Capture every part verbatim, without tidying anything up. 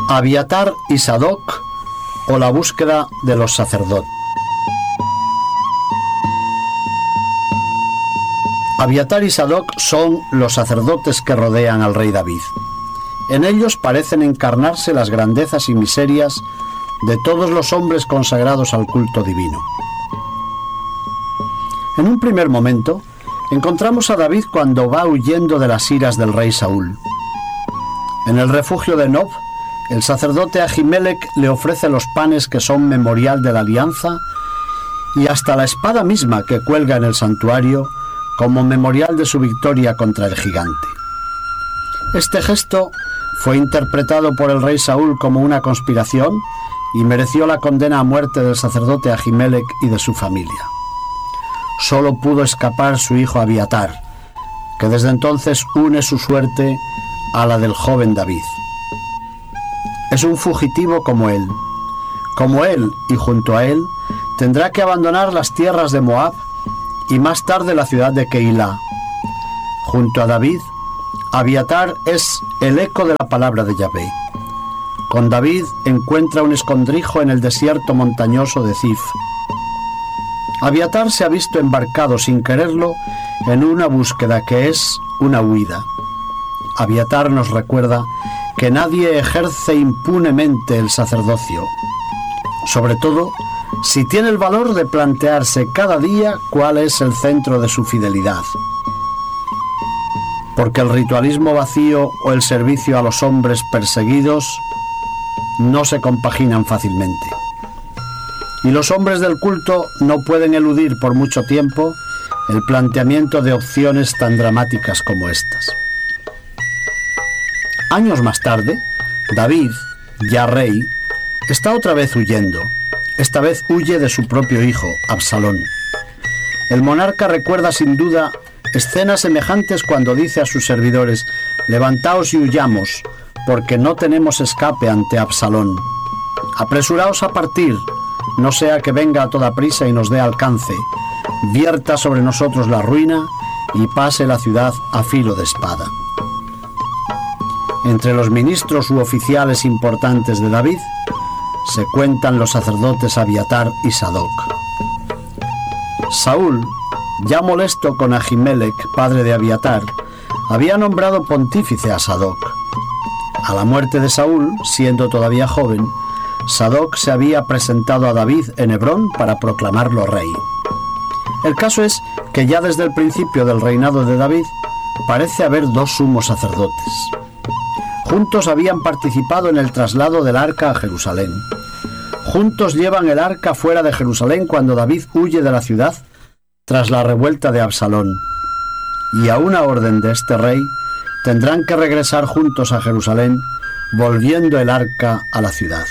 Abiatar y Sadoc, o la búsqueda de los sacerdotes. Abiatar y Sadoc son los sacerdotes que rodean al rey David. En ellos parecen encarnarse las grandezas y miserias de todos los hombres consagrados al culto divino. En un primer momento, encontramos a David cuando va huyendo de las iras del rey Saúl. En el refugio de Nob, el sacerdote Ahimelech le ofrece los panes que son memorial de la alianza y hasta la espada misma que cuelga en el santuario como memorial de su victoria contra el gigante. Este gesto fue interpretado por el rey Saúl como una conspiración y mereció la condena a muerte del sacerdote Ahimelech y de su familia. Solo pudo escapar su hijo Abiatar, que desde entonces une su suerte a la del joven David. Es un fugitivo como él. Como él y junto a él, tendrá que abandonar las tierras de Moab y más tarde la ciudad de Keilah. Junto a David, Abiatar es el eco de la palabra de Yahvé. Con David encuentra un escondrijo en el desierto montañoso de Zif. Abiatar se ha visto embarcado sin quererlo en una búsqueda que es una huida. Abiatar nos recuerda que nadie ejerce impunemente el sacerdocio, sobre todo si tiene el valor de plantearse cada día cuál es el centro de su fidelidad. Porque el ritualismo vacío o el servicio a los hombres perseguidos no se compaginan fácilmente. Y los hombres del culto no pueden eludir por mucho tiempo el planteamiento de opciones tan dramáticas como estas. Años más tarde, David, ya rey, está otra vez huyendo. Esta vez huye de su propio hijo, Absalón. El monarca recuerda sin duda escenas semejantes cuando dice a sus servidores: «Levantaos y huyamos, porque no tenemos escape ante Absalón. Apresuraos a partir, no sea que venga a toda prisa y nos dé alcance, vierta sobre nosotros la ruina y pase la ciudad a filo de espada». Entre los ministros u oficiales importantes de David se cuentan los sacerdotes Abiatar y Sadoc. Saúl, ya molesto con Ahimelech, padre de Abiatar, había nombrado pontífice a Sadoc. A la muerte de Saúl, siendo todavía joven, Sadoc se había presentado a David en Hebrón para proclamarlo rey. El caso es que ya desde el principio del reinado de David parece haber dos sumos sacerdotes. Juntos habían participado en el traslado del arca a Jerusalén. Juntos llevan el arca fuera de Jerusalén cuando David huye de la ciudad tras la revuelta de Absalón. Y a una orden de este rey tendrán que regresar juntos a Jerusalén, volviendo el arca a la ciudad.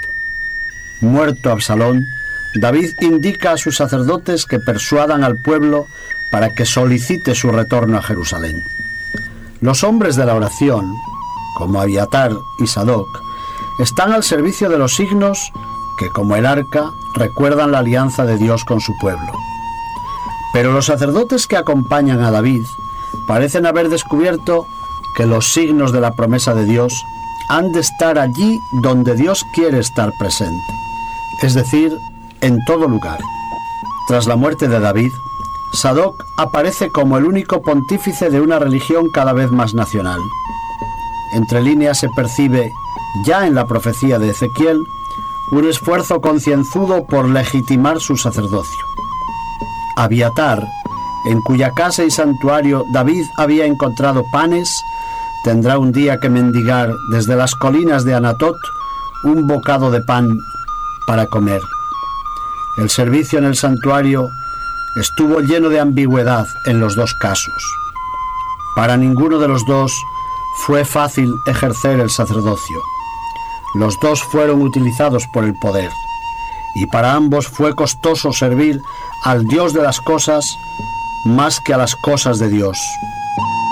Muerto Absalón, David indica a sus sacerdotes que persuadan al pueblo para que solicite su retorno a Jerusalén. Los hombres de la oración, como Abiatar y Sadoc, están al servicio de los signos que, como el arca, recuerdan la alianza de Dios con su pueblo. Pero los sacerdotes que acompañan a David parecen haber descubierto que los signos de la promesa de Dios han de estar allí donde Dios quiere estar presente, es decir, en todo lugar. Tras la muerte de David, Sadoc aparece como el único pontífice de una religión cada vez más nacional. Entre líneas se percibe, ya en la profecía de Ezequiel, un esfuerzo concienzudo por legitimar su sacerdocio. Abiatar, en cuya casa y santuario David había encontrado panes, tendrá un día que mendigar desde las colinas de Anatot un bocado de pan para comer. El servicio en el santuario estuvo lleno de ambigüedad en los dos casos. Para ninguno de los dos fue fácil ejercer el sacerdocio. Los dos fueron utilizados por el poder, y para ambos fue costoso servir al Dios de las cosas más que a las cosas de Dios.